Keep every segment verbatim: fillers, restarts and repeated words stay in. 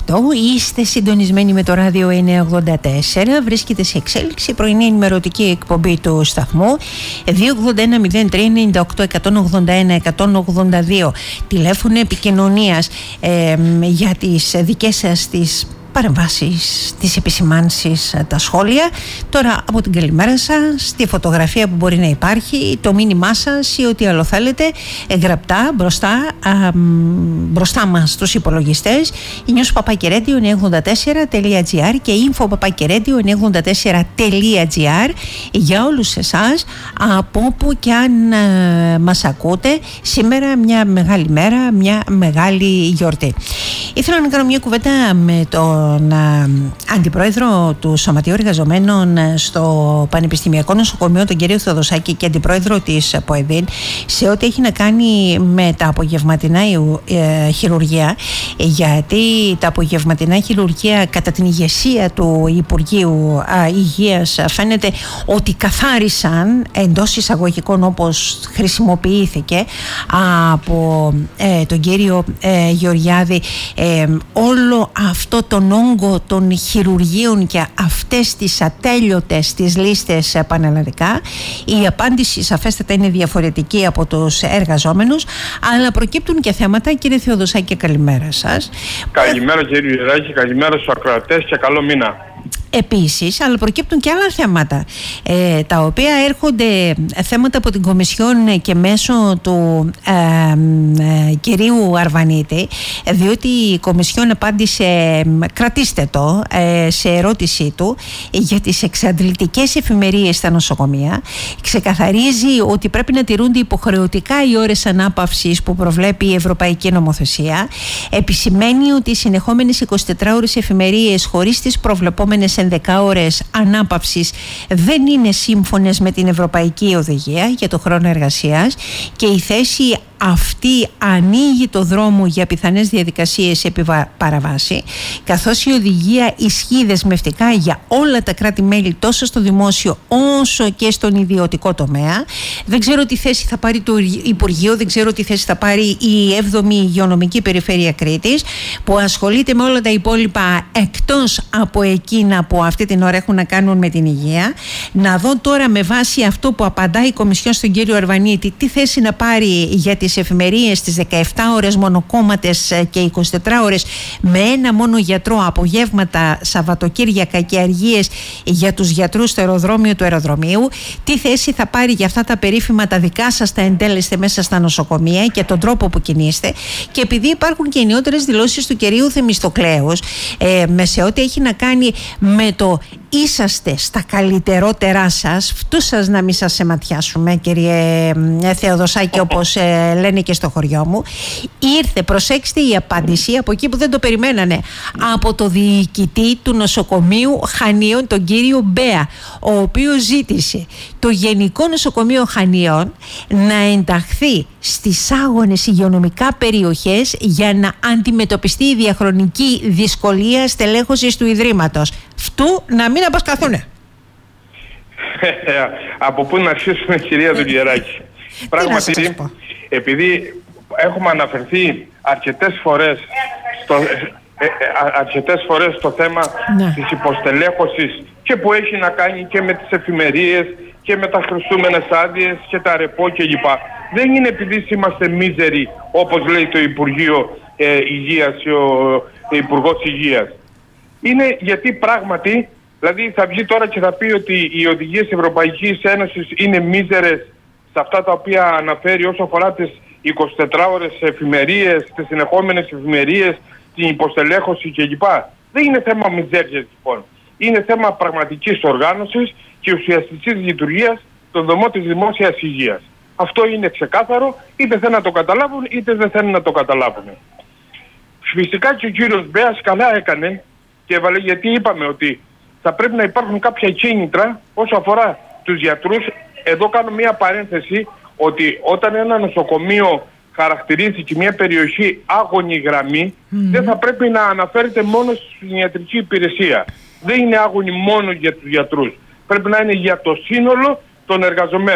αυτό. Είστε συντονισμένοι με το ράδιο εννιακόσια ογδόντα τέσσερα. Βρίσκεται σε εξέλιξη η πρωινή ενημερωτική εκπομπή του σταθμού. δύο ογδόντα ένα μηδέν τρία ενενήντα οκτώ εκατόν ογδόντα ένα εκατόν ογδόντα δύο. Τηλέφωνο επικοινωνίας ε, για τις δικές σας τις παρεμβάσεις, τις επισημάνσεις, τα σχόλια. Τώρα από την καλημέρα σας, τη φωτογραφία που μπορεί να υπάρχει, το μήνυμά σας ή ό,τι άλλο θέλετε, γραπτά μπροστά, α, μπροστά μας στους υπολογιστές, η news παπάκι radio εννιακόσια ογδόντα τέσσερα τελεία τζι άρ και info παπάκι radio εννιακόσια ογδόντα τέσσερα τελεία τζι άρ για όλους εσάς από όπου και αν α, μας ακούτε. Σήμερα μια μεγάλη μέρα, μια μεγάλη γιορτή. Ήθελα να κάνω μια κουβέντα με τον αντιπρόεδρο του Σωματείου Εργαζομένων στο Πανεπιστημιακό Νοσοκομείο, τον κύριο Θεοδωσάκη, και αντιπρόεδρο της ΠΟΕΔΗΝ, σε ό,τι έχει να κάνει με τα απογευματινά ε, χειρουργία, γιατί τα απογευματινά χειρουργία κατά την ηγεσία του Υπουργείου α, Υγείας φαίνεται ότι καθάρισαν, εντός εισαγωγικών όπως χρησιμοποιήθηκε από ε, τον κύριο ε, Γεωργιάδη, ε, όλο αυτό τον όγκο των χειρουργείων και αυτές τις ατέλειωτες τις λίστες πανελλαδικά. Η απάντηση σαφέστατα είναι διαφορετική από τους εργαζόμενους, αλλά προκύπτουν και θέματα. Κύριε Θεοδωσάκη, καλημέρα σας. Καλημέρα κύριε Γεράκη, καλημέρα στους ακροατές και καλό μήνα. Επίσης, αλλά προκύπτουν και άλλα θέματα, ε, τα οποία έρχονται θέματα από την Κομισιόν και μέσω του ε, ε, κυρίου Αρβανίτη, διότι η Κομισιόν απάντησε, κρατήστε το, ε, σε ερώτησή του για τις εξαντλητικές εφημερίες στα νοσοκομεία. Ξεκαθαρίζει ότι πρέπει να τηρούνται υποχρεωτικά οι ώρες ανάπαυσης που προβλέπει η Ευρωπαϊκή Νομοθεσία. Επισημαίνει ότι οι συνεχόμενες εικοσιτετράωρες εφημερίες χωρίς τις προβλεπόμενες ενδέκα ώρες ανάπαυσης δεν είναι σύμφωνες με την Ευρωπαϊκή Οδηγία για το χρόνο εργασίας και η θέση αυτή ανοίγει το δρόμο για πιθανές διαδικασίες επί παραβάση, καθώς η οδηγία ισχύει δεσμευτικά για όλα τα κράτη-μέλη τόσο στο δημόσιο όσο και στον ιδιωτικό τομέα. Δεν ξέρω τι θέση θα πάρει το Υπουργείο, δεν ξέρω τι θέση θα πάρει η έβδομη Υγειονομική Περιφέρεια Κρήτης, που ασχολείται με όλα τα υπόλοιπα εκτός από εκείνα που αυτή την ώρα έχουν να κάνουν με την υγεία. Να δω τώρα με βάση αυτό που απαντάει η Κομισιόν στον κύριο Αρβανίτη τι θέση να πάρει για τις εφημερίες τις δεκαεπτά ώρες μονοκόμματες και εικοσιτετρά ώρες με ένα μόνο γιατρό, απογεύματα, Σαββατοκύριακα και αργίες για τους γιατρούς στο αεροδρόμιο του αεροδρομίου. Τι θέση θα πάρει για αυτά τα περίφημα τα δικά σας τα εντέλεστε μέσα στα νοσοκομεία και τον τρόπο που κινείστε. Και επειδή υπάρχουν και οι νεότερες δηλώσεις του κυρίου Θεμιστοκλέους ε, με σε ό,τι έχει να κάνει με το είσαστε στα καλύτερότερά σας, φτού σας να μην σας αιματιάσουμε, κύριε Θεοδωσάκη, όπως ε, λένε και στο χωριό μου. Ήρθε, προσέξτε, η απάντηση από εκεί που δεν το περιμένανε, από το διοικητή του νοσοκομείου Χανίων, τον κύριο Μπέα, ο οποίος ζήτησε το Γενικό Νοσοκομείο Χανίων να ενταχθεί στις άγονες υγειονομικά περιοχές για να αντιμετωπιστεί η διαχρονική δυσκολία στελέχωσης του Ιδρύματος. Φτού να μην απασκαθούνε. Από πού να αρχίσουμε, κυρία Δουλγεράκη? Πράγματι, επειδή έχουμε αναφερθεί αρκετές φορές στο, ε, ε, αρκετές φορές στο θέμα ναι. της υποστελέχωσης και που έχει να κάνει και με τις εφημερίες και με τα χρωστούμενες άδειες και τα ρεπό κλπ. Δεν είναι επειδή είμαστε μίζεροι, όπως λέει το Υπουργείο ε, Υγείας, ο Υπουργός Υγείας. Είναι γιατί πράγματι, δηλαδή θα βγει τώρα και θα πει ότι οι οδηγίες Ευρωπαϊκής Ένωσης είναι μίζερες σε αυτά τα οποία αναφέρει όσο αφορά τις εικοσιτετράωρες εφημερίες, τις συνεχόμενες εφημερίες, την υποστελέχωση κλπ. Δεν είναι θέμα μιζέριας λοιπόν. Είναι θέμα πραγματικής οργάνωσης και ουσιαστικής λειτουργίας των δομών της δημόσιας υγείας. Αυτό είναι ξεκάθαρο, είτε θέλουν να το καταλάβουν είτε δεν θέλουν να το καταλάβουν. Φυσικά και ο κύριος Μπέας καλά έκανε και έβαλε, γιατί είπαμε ότι θα πρέπει να υπάρχουν κάποια κίνητρα όσο αφορά τους γιατρούς. Εδώ κάνω μια παρένθεση ότι όταν ένα νοσοκομείο χαρακτηρίζει και μια περιοχή άγωνη γραμμή, mm-hmm. δεν θα πρέπει να αναφέρεται μόνο στην ιατρική υπηρεσία. Δεν είναι άγωνη μόνο για τους γιατρούς. Πρέπει να είναι για το σύνολο των εργαζομένων.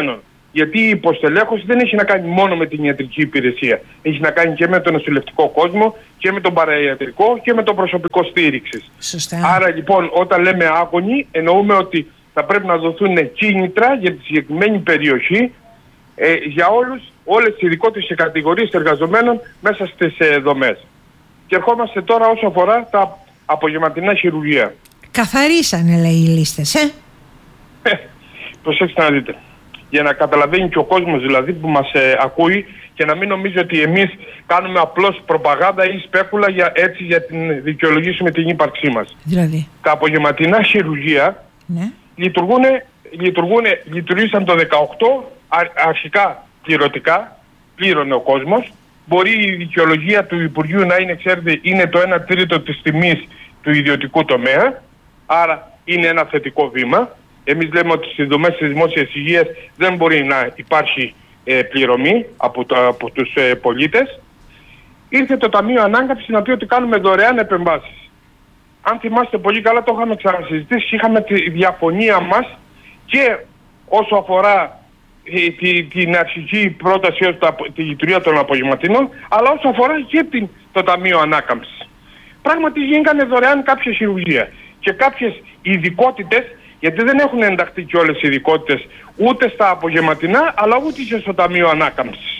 Γιατί η υποστελέχωση δεν έχει να κάνει μόνο με την ιατρική υπηρεσία. Έχει να κάνει και με τον νοσηλευτικό κόσμο και με τον παραϊατρικό και με το προσωπικό στήριξης. Σωστά. Άρα λοιπόν όταν λέμε άγωνοι εννοούμε ότι θα πρέπει να δοθούν κίνητρα για τη συγκεκριμένη περιοχή ε, για όλους, όλες τις ειδικότητες και κατηγορίες εργαζομένων μέσα στις ε, δομές. Και ερχόμαστε τώρα όσο αφορά τα απογευματινά χειρουργεία. Καθαρίσανε, λέει, οι λίστες, ε? ε προσέξτε να δείτε. Για να καταλαβαίνει και ο κόσμος δηλαδή που μας ε, ακούει και να μην νομίζει ότι εμείς κάνουμε απλώς προπαγάνδα ή σπέκουλα για, έτσι για την δικαιολογήσουμε την ύπαρξή μας. Δηλαδή. Τα απογευματινά χειρουργεία ναι. λειτουργούν, λειτουργούν, λειτουργήσαν το δεκαοκτώ αρχικά πληρωτικά, πλήρωνε ο κόσμος. Μπορεί η δικαιολογία του Υπουργείου να είναι, ξέρετε, είναι το ένα τρίτο της τιμής του ιδιωτικού τομέα, άρα είναι ένα θετικό βήμα. Εμείς λέμε ότι στις δομές της δημόσιας υγείας δεν μπορεί να υπάρχει ε, πληρωμή από, το, από τους ε, πολίτες. Ήρθε το Ταμείο Ανάκαμψης να πει ότι κάνουμε δωρεάν επεμβάσεις. Αν θυμάστε πολύ καλά, το είχαμε ξανασυζητήσει, είχαμε τη διαφωνία μας και όσο αφορά ε, τη, την αρχική πρόταση ως τη λειτουργία των απογευματινών, αλλά όσο αφορά και την, το Ταμείο Ανάκαμψης. Πράγματι γίνανε δωρεάν κάποια χειρουργία και κάποιες ειδικότητες, γιατί δεν έχουν ενταχθεί και όλες οι ειδικότητες ούτε στα απογευματινά, αλλά ούτε και στο Ταμείο Ανάκαμψης.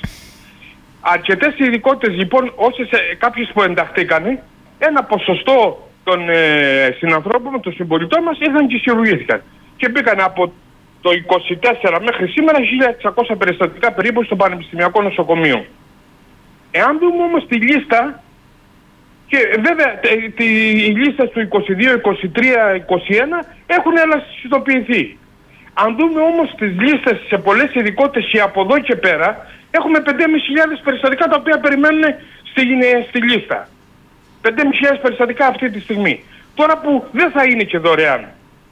Αρκετές ειδικότητες λοιπόν, όσες ε, κάποιες που ενταχθήκανε, ένα ποσοστό των ε, συνανθρώπων, των συμπολιτών μας, ήρθαν και χειρουργήθηκαν. Και μπήκαν από το είκοσι τέσσερα μέχρι σήμερα χίλια εξακόσια περιστατικά περίπου στο Πανεπιστημιακό Νοσοκομείο. Εάν δούμε όμως τη λίστα, και βέβαια τη, η λίστα του είκοσι δύο, είκοσι τρία, είκοσι ένα έχουν ελαχιστοποιηθεί. Αν δούμε όμως τις λίστες σε πολλές ειδικότητες και από εδώ και πέρα, έχουμε πέντε χιλιάδες πεντακόσια περιστατικά τα οποία περιμένουν στη, στη λίστα. πέντε χιλιάδες περιστατικά αυτή τη στιγμή. Τώρα που δεν θα είναι και δωρεάν.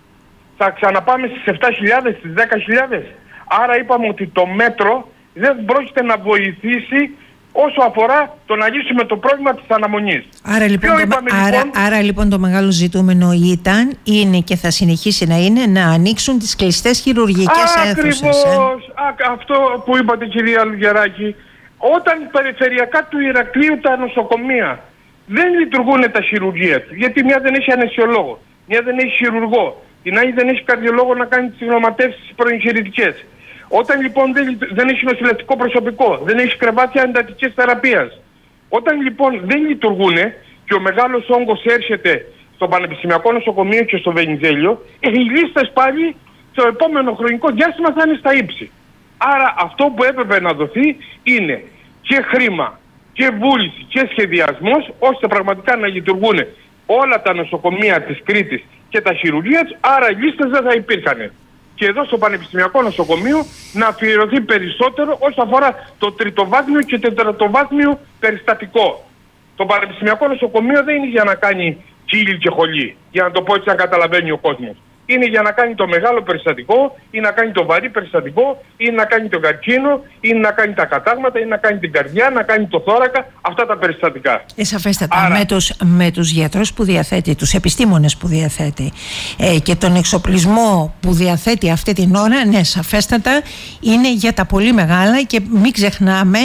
Θα ξαναπάμε στις επτά χιλιάδες, στις δέκα χιλιάδες. Άρα είπαμε ότι το μέτρο δεν πρόκειται να βοηθήσει όσο αφορά το να λύσουμε το πρόβλημα της αναμονής. Άρα λοιπόν, το, είπαμε, άρα, λοιπόν, άρα λοιπόν το μεγάλο ζητούμενο ήταν, είναι και θα συνεχίσει να είναι να ανοίξουν τις κλειστές χειρουργικές αίθουσες. Ακριβώς, ε? αυτό που είπατε κυρία Λουγεράκη. Όταν περιφερειακά του Ηρακλείου τα νοσοκομεία δεν λειτουργούν τα χειρουργεία του, γιατί μια δεν έχει αναισιολόγο, μια δεν έχει χειρουργό, την άλλη δεν έχει καρδιολόγο να κάνει τις γνωματεύσεις προεγχειρητικές. Όταν λοιπόν δεν, δεν έχει νοσηλευτικό προσωπικό, δεν έχει κρεβάτια εντατικής θεραπείας. Όταν λοιπόν δεν λειτουργούν και ο μεγάλος όγκος έρχεται στο Πανεπιστημιακό Νοσοκομείο και στο Βενιζέλιο, οι λίστες πάλι στο επόμενο χρονικό διάστημα θα είναι στα ύψη. Άρα αυτό που έπρεπε να δοθεί είναι και χρήμα και βούληση και σχεδιασμός, ώστε πραγματικά να λειτουργούν όλα τα νοσοκομεία της Κρήτης και τα χειρουργεία τους, άρα οι λίστες δεν θα υπήρχαν. Και εδώ στο Πανεπιστημιακό Νοσοκομείο να αφιερωθεί περισσότερο όσον αφορά το τριτοβάθμιο και το τετρατοβάθμιο περιστατικό. Το Πανεπιστημιακό Νοσοκομείο δεν είναι για να κάνει κύλι και χολή, για να το πω έτσι να καταλαβαίνει ο κόσμος. Είναι για να κάνει το μεγάλο περιστατικό, ή να κάνει το βαρύ περιστατικό, ή να κάνει το καρκίνο, ή να κάνει τα κατάγματα, ή να κάνει την καρδιά, να κάνει το θώρακα, αυτά τα περιστατικά. Ε, σαφέστατα. Άρα, με τους, με τους γιατρούς που διαθέτει, τους επιστήμονες που διαθέτει ε, και τον εξοπλισμό που διαθέτει αυτή την ώρα, ναι, σαφέστατα είναι για τα πολύ μεγάλα, και μην ξεχνάμε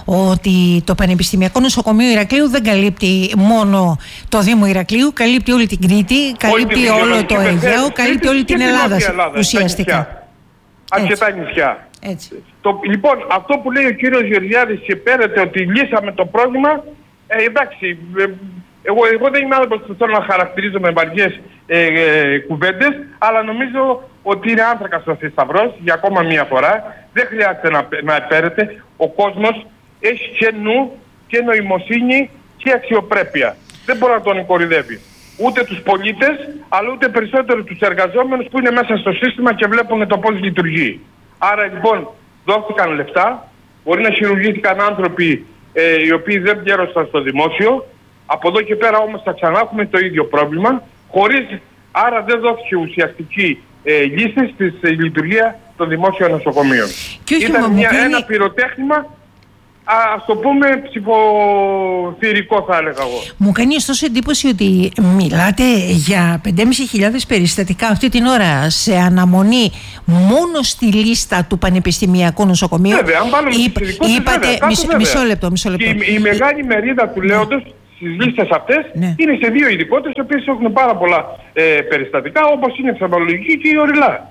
ότι το Πανεπιστημιακό Νοσοκομείο Ηρακλείου δεν καλύπτει μόνο το Δήμο Ηρακλείου, καλύπτει όλη την Κρήτη, καλύπτει όλο το Αιγαίο, καλύπτει όλη την Ελλάδα, Ελλάδα ουσιαστικά. Αρκετά νησιά. Έτσι. Το, λοιπόν, αυτό που λέει ο κύριος Γεωργιάδης και πέρατε ότι λύσαμε το πρόβλημα, ε, εντάξει, ε, εγώ, εγώ δεν είμαι άνθρωπος που θέλω να χαρακτηρίζω με βαριές ε, ε, κουβέντες, αλλά νομίζω ότι είναι άνθρακας ο θησαυρός για ακόμα μία φορά. Δεν χρειάζεται να, να επέρετε. Ο κόσμος έχει και νου και νοημοσύνη και αξιοπρέπεια. Δεν μπορεί να τον κορυδεύει. Ούτε τους πολίτες, αλλά ούτε περισσότερο τους εργαζόμενους που είναι μέσα στο σύστημα και βλέπουν το πώς λειτουργεί. Άρα λοιπόν δόθηκαν λεφτά, μπορεί να χειρουργήθηκαν άνθρωποι ε, οι οποίοι δεν πλήρωσαν στο δημόσιο, από εδώ και πέρα όμως θα ξανά έχουμε το ίδιο πρόβλημα, χωρίς, άρα δεν δόθηκε ουσιαστική ε, λύση στη ε, λειτουργία των δημόσιων νοσοκομείων. Ήταν μια, ένα πυροτέχνημα ας το πούμε ψηφοθυρικό, θα έλεγα εγώ. Μου κάνει ωστόσο εντύπωση ότι μιλάτε για πεντέμισι χιλιάδες περιστατικά αυτή την ώρα σε αναμονή μόνο στη λίστα του Πανεπιστημιακού Νοσοκομείου. Βέβαια, αν βάλουμε Είπ, τους ειδικούς, είπατε, βέβαια, μισ, μισό λεπτό, μισό λεπτό. Και η, η μεγάλη μερίδα του λέοντος στις λίστες αυτές ναι. είναι σε δύο ειδικότητες, οι οποίες έχουν πάρα πολλά ε, περιστατικά, όπως είναι η φθαλμολογική και η οριλά.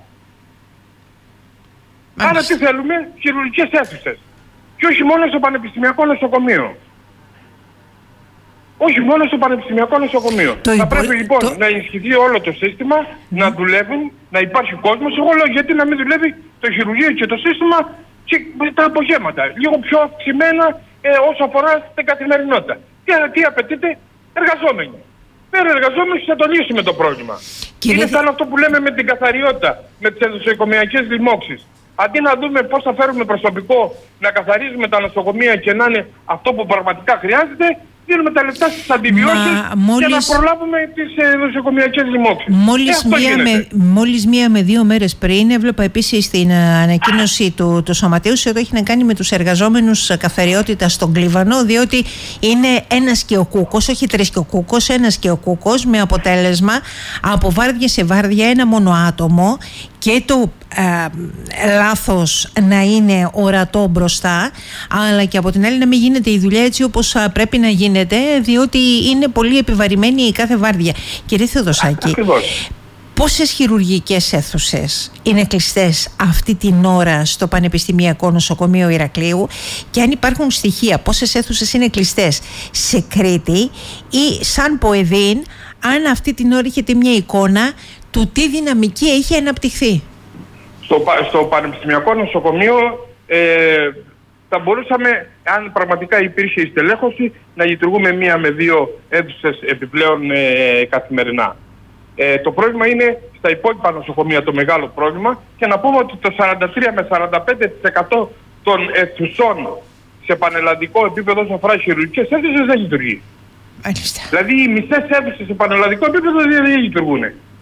Άρα τι θέλουμε? Χειρουργικές αίθουσες. Και όχι μόνο στο Πανεπιστημιακό Νοσοκομείο. Όχι μόνο στο Πανεπιστημιακό Νοσοκομείο. Το θα υπο... πρέπει λοιπόν το... να ενισχυθεί όλο το σύστημα, mm. να δουλεύουν, να υπάρχει κόσμος. Εγώ λέω γιατί να μην δουλεύει το χειρουργείο και το σύστημα και τα απογέματα. Λίγο πιο αυξημένα ε, όσο αφορά την καθημερινότητα. Τι, τι απαιτείται? Εργαζόμενοι. Πέρα εργαζόμενοι θα το λύσουμε το πρόβλημα. Κύριε... Είναι σαν αυτό που λέμε με την καθαριότητα, με τις νοσοκομειακές λοιμώξεις. Αντί να δούμε πώς θα φέρουμε προσωπικό να καθαρίζουμε τα νοσοκομεία και να είναι αυτό που πραγματικά χρειάζεται, δίνουμε τα λεφτά στις αντιβιώσεις μόλις... για να προλάβουμε τις ε, νοσοκομειακές λοιμώξεις. Μόλις, ε, μία με, μόλις μία με δύο μέρες πριν έβλεπα επίσης την ανακοίνωση του, του Σωματείου ότι έχει να κάνει με τους εργαζόμενους καθαριότητας στον Κλίβανο, διότι είναι ένας και ο κούκος, όχι τρεις και ο κούκος, ένας και ο κούκος, με αποτέλεσμα από βάρδια σε βάρδια ένα μόνο άτομο και το ε, λάθος να είναι ορατό μπροστά, αλλά και από την άλλη να μην γίνεται η δουλειά έτσι όπως πρέπει να γίνεται, διότι είναι πολύ επιβαρημένη η κάθε βάρδια. Κύριε Θεοδωσάκη, πόσες χειρουργικές αίθουσες είναι κλειστές αυτή την ώρα στο Πανεπιστημιακό Νοσοκομείο Ηρακλείου, και αν υπάρχουν στοιχεία πόσες αίθουσες είναι κλειστές σε Κρήτη, ή σαν ΠΟΕΔΗΝ αν αυτή την ώρα έχετε μια εικόνα του τι δυναμική έχει αναπτυχθεί? Στο, στο Πανεπιστημιακό Νοσοκομείο ε, θα μπορούσαμε, αν πραγματικά υπήρχε η στελέχωση, να λειτουργούμε μία με δύο αίθουσες επιπλέον ε, καθημερινά. Ε, το πρόβλημα είναι στα υπόλοιπα νοσοκομεία το μεγάλο πρόβλημα, και να πούμε ότι το σαράντα τρία με σαράντα πέντε τοις εκατό των αιθουσών σε πανελλαδικό επίπεδο όσον αφορά χειρουργικές αίθουσες δεν λειτουργεί. Μάλιστα. Δηλαδή οι μισές αίθουσες σε πανελλαδικό επίπεδο δεν λειτουργούν.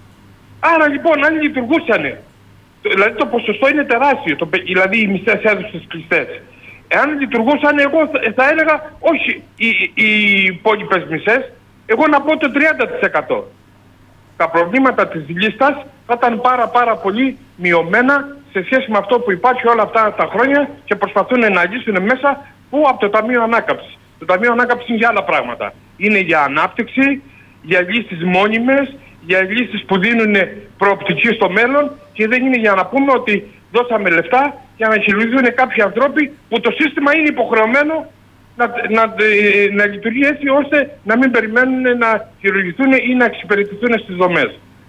Άρα λοιπόν αν λειτουργούσαν, δηλαδή το ποσοστό είναι τεράστιο, το, δηλαδή οι μισές αίθουσες κλειστές. Εάν λειτουργούσαν, εγώ θα, θα έλεγα όχι οι, οι υπόλοιπες μισές, εγώ να πω το τριάντα τοις εκατό. Τα προβλήματα της λίστας θα ήταν πάρα πάρα πολύ μειωμένα σε σχέση με αυτό που υπάρχει όλα αυτά τα χρόνια και προσπαθούν να λύσουν μέσα που από το Ταμείο Ανάκαμψης. Το Ταμείο Ανάκαμψης είναι για άλλα πράγματα. Είναι για ανάπτυξη, για λύσεις μόνιμες, για λύσεις που δίνουν προοπτική στο μέλλον, και δεν είναι για να πούμε ότι δώσαμε λεφτά για να χειρουργηθούν κάποιοι άνθρωποι που το σύστημα είναι υποχρεωμένο να, να, να λειτουργεί έτσι ώστε να μην περιμένουν να χειρουργηθούν ή να εξυπηρετηθούν στις δομές.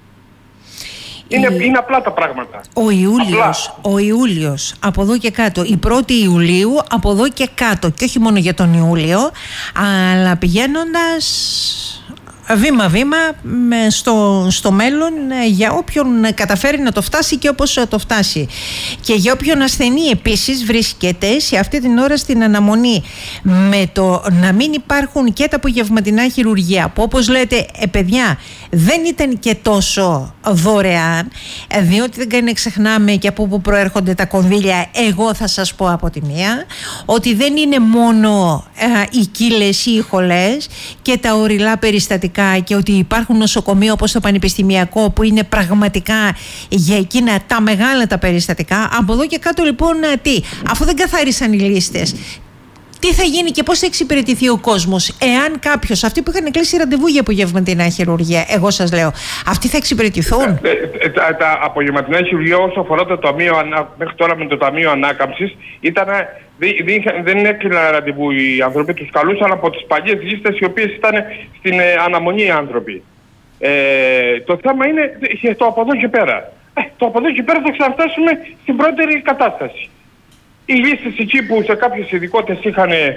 Είναι, η... είναι απλά τα πράγματα. Ο Ιούλιος, ο Ιούλιος από εδώ και κάτω, η πρώτη Ιουλίου από εδώ και κάτω, και όχι μόνο για τον Ιούλιο, αλλά πηγαίνοντας βήμα-βήμα στο, στο μέλλον για όποιον καταφέρει να το φτάσει και όπως το φτάσει. Και για όποιον ασθενή επίσης βρίσκεται σε αυτή την ώρα στην αναμονή, με το να μην υπάρχουν και τα απογευματινά χειρουργεία που, όπως λέτε, ε, παιδιά, δεν ήταν και τόσο δωρεάν, διότι δεν κάνει να ξεχνάμε και από πού προέρχονται τα κονδύλια. Εγώ θα σας πω από τη μία ότι δεν είναι μόνο ε, οι κύλες ή οι χολές και τα ορειλά περιστατικά, και ότι υπάρχουν νοσοκομεία όπως το Πανεπιστημιακό που είναι πραγματικά για εκείνα τα μεγάλα τα περιστατικά. Από εδώ και κάτω λοιπόν τι, αφού δεν καθάρισαν οι λίστες, τι θα γίνει και πώς θα εξυπηρετηθεί ο κόσμος εάν κάποιος, αυτοί που είχαν κλείσει ραντεβού για απογευματινά χειρουργία, εγώ σας λέω, αυτοί θα εξυπηρετηθούν? Ε, ε, τα, τα απογευματινά χειρουργία όσο αφορά το ταμείο, μέχρι τώρα με το Ταμείο Ανάκαμψης, ήταν, δεν, δεν, δεν έκλειναν ραντεβού οι άνθρωποι, τους καλούσαν από τις παλιές λίστες οι οποίες ήταν στην ε, αναμονή οι άνθρωποι. Ε, το θέμα είναι το από εδώ και πέρα. Ε, το από εδώ και πέρα θα ξαναφτάσουμε στην πρώτερη κατάσταση. Οι λίστες εκεί που σε κάποιες ειδικότητες είχαν ε,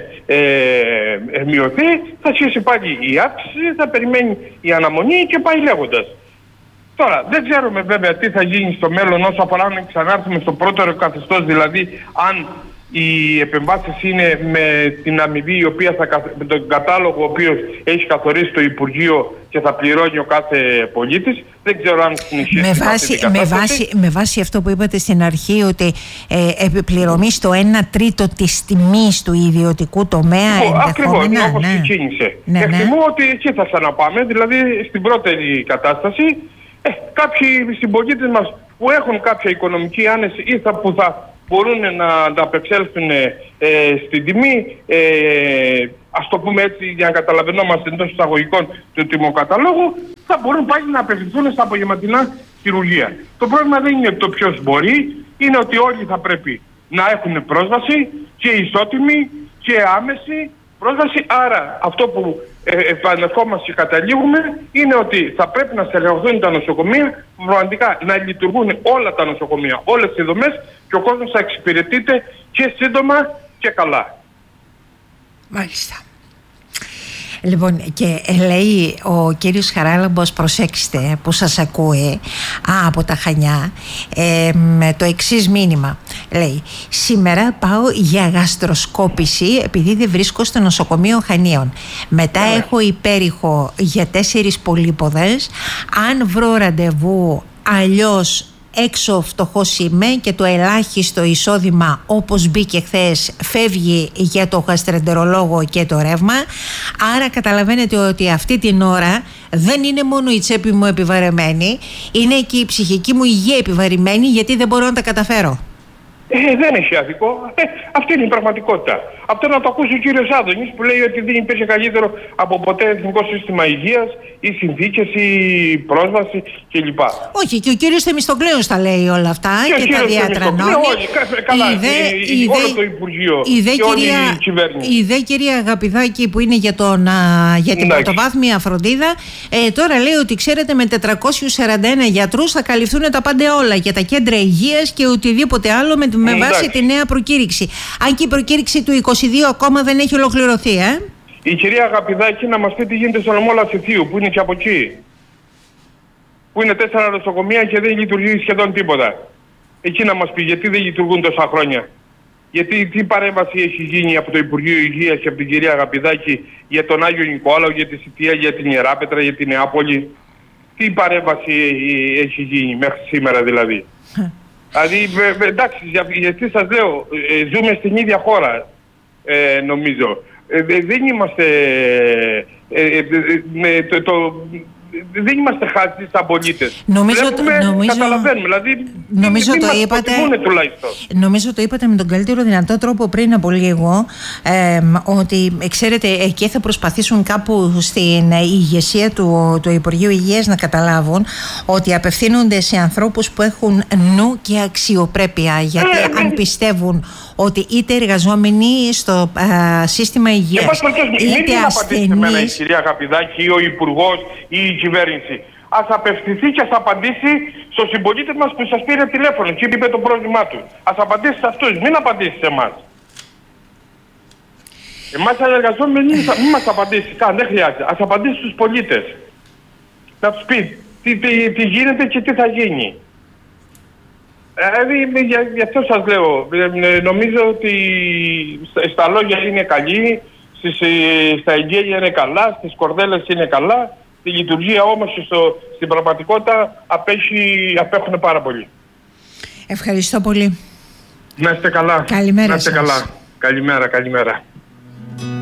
ε, μειωθεί, θα αρχίσει πάλι η αύξηση, θα περιμένει η αναμονή και πάει λέγοντας. Τώρα, δεν ξέρουμε βέβαια τι θα γίνει στο μέλλον όσο αφορά να ξανάρθουμε στο πρώτερο καθεστώς, δηλαδή αν οι επεμβάσεις είναι με την αμοιβή η οποία θα, με τον κατάλογο ο οποίος έχει καθορίσει το Υπουργείο και θα πληρώνει ο κάθε πολίτης. Δεν ξέρω αν συνεχίζει με βάση, με, βάση, με βάση αυτό που είπατε στην αρχή, ότι ε, επιπληρωμή στο ένα τρίτο της τιμής του ιδιωτικού τομέα ενδεχόμενα. Ακριβώς, όπως ναι. ξεκίνησε. Ναι, Εκτιμώ ναι. ότι εκεί θα ξαναπάμε, δηλαδή στην πρώτη κατάσταση ε, κάποιοι συμπολίτες μας που έχουν κάποια οικονομική άνεση ή θα, που θα μπορούν να, να απεξέλθουν ε, στην τιμή, ε, ας το πούμε έτσι για να καταλαβαίνόμαστε εντός εισαγωγικών του τιμοκαταλόγου, θα μπορούν πάλι να απευθυνθούν στα απογευματινά χειρουργεία. Το πρόβλημα δεν είναι το ποιος μπορεί, είναι ότι όλοι θα πρέπει να έχουν πρόσβαση και ισότιμη και άμεση πρόσβαση. Άρα αυτό που ε, επανερχόμαστε και καταλήγουμε είναι ότι θα πρέπει να στελεχωθούν τα νοσοκομεία, πραγματικά να λειτουργούν όλα τα νοσοκομεία, όλες οι δομές, και ο κόσμος θα εξυπηρετείται και σύντομα και καλά. Μάλιστα. Λοιπόν, και λέει ο κύριος Χαράλαμπος, προσέξτε που σας ακούει α, από τα Χανιά, ε, με το εξής μήνυμα. Λέει: σήμερα πάω για γαστροσκόπηση επειδή δεν βρίσκω στο νοσοκομείο Χανίων. Μετά yeah. έχω υπέρηχο για τέσσερις πολύποδες. Αν βρω ραντεβού, αλλιώς έξω φτωχός είμαι και το ελάχιστο εισόδημα, όπως μπήκε χθες, φεύγει για το γαστρεντερολόγο και το ρεύμα. Άρα καταλαβαίνετε ότι αυτή την ώρα δεν είναι μόνο η τσέπη μου επιβαρεμένη, είναι και η ψυχική μου υγεία επιβαρημένη, γιατί δεν μπορώ να τα καταφέρω. Ε, δεν έχει άδικο. Ε, αυτή είναι η πραγματικότητα. Αυτό να το ακούσει ο κύριος Άδωνης που λέει ότι δεν υπήρχε καλύτερο από ποτέ εθνικό σύστημα υγείας, ή συνθήκες, ή πρόσβαση κλπ. Όχι, και ο κύριος Θεμιστοκλέος τα λέει όλα αυτά και, και τα διατρανώνει. Όχι, καλά, η δε, η, η, όλο δε, το Υπουργείο η δε, και κυρία, όλη η κυβέρνηση. Η δε κυρία Αγαπηδάκη που είναι για, τον, για την πρωτοβάθμια φροντίδα, ε, τώρα λέει ότι ξέρετε με τετρακόσιους σαράντα ένα γιατρούς θα καλυφθούν τα πάντα όλα για τα κέντρα υγείας και οτιδήποτε άλλο με, με βάση τη νέα προκήρυξη. Αν και η προκήρυξη του είκοσι δύο ακόμα δεν έχει ολοκληρωθεί, ε. Η κυρία Αγαπηδάκη να μας πει τι γίνεται στο νομό Λατσιθίου που είναι και από εκεί. Που είναι τέσσερα νοσοκομεία και δεν λειτουργεί σχεδόν τίποτα. Εκεί να μας πει γιατί δεν λειτουργούν τόσα χρόνια. Γιατί τι παρέμβαση έχει γίνει από το Υπουργείο Υγείας και από την κυρία Αγαπηδάκη για τον Άγιο Νικόλαο, για τη Σιτία, για την Ιεράπετρα, για την Νεάπολη. Τι παρέμβαση έχει γίνει μέχρι σήμερα δηλαδή. Δηλαδή εντάξει, γιατί σας λέω, ζούμε στην ίδια χώρα ε, νομίζω. Ε, δεν είμαστε ε, ε, με το, το, δεν είμαστε χάτζοι σαν πολίτες. Νομίζω, Βλέπουμε, νομίζω, καταλαβαίνουμε, δηλαδή νομίζω το είπατε, νομίζω το είπατε με τον καλύτερο δυνατό τρόπο πριν από λίγο, ε, ότι ξέρετε εκεί θα προσπαθήσουν κάπου στην ηγεσία του, του Υπουργείου Υγείας να καταλάβουν ότι απευθύνονται σε ανθρώπους που έχουν νου και αξιοπρέπεια, γιατί ε, αν ε, πιστεύουν ότι είτε εργαζόμενοι στο α, σύστημα υγείας, είτε ασθενείς... Μην η κυρία Αγαπηδάκη ή ο Υπουργός ή η κυβέρνηση. Ας απευθυνθεί και ας απαντήσει στους συμπολίτες μας που σας πήρε τηλέφωνο και είπε το πρόβλημά του. Ας απαντήσει σε αυτούς, μην απαντήσει σε εμάς. Εμάς οι εργαζόμενοι μην μας απαντήσει καν, δεν χρειάζεται. Ας απαντήσει στους πολίτες. Να τους πει τι, τι, τι γίνεται και τι θα γίνει. Δηλαδή, γι' αυτό σας λέω, νομίζω ότι στα λόγια είναι καλή, στις, στα εγγένεια είναι καλά, στις κορδέλες είναι καλά, στη λειτουργία όμως στο, στην πραγματικότητα απέχει, απέχουν πάρα πολύ. Ευχαριστώ πολύ. Να είστε καλά. Καλημέρα Να είστε σας. καλά. Καλημέρα, καλημέρα.